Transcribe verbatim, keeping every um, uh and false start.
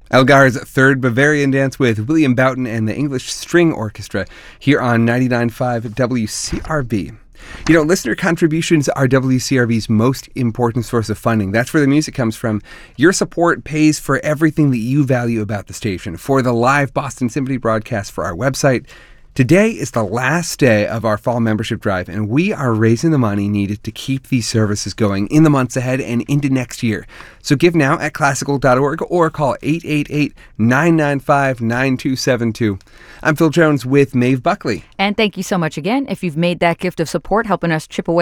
Elgar's Third Bavarian Dance with William Boughton and the English String Orchestra here on ninety-nine point five W C R B. You know, listener contributions are W C R B's most important source of funding. That's where the music comes from. Your support pays for everything that you value about the station, for the live Boston Symphony broadcast, for our website. Today is the last day of our fall membership drive, and we are raising the money needed to keep these services going in the months ahead and into next year. So give now at classical dot org or call eight eight eight, nine nine five, nine two seven two. I'm Phil Jones with Maeve Buckley. And thank you so much again if you've made that gift of support helping us chip away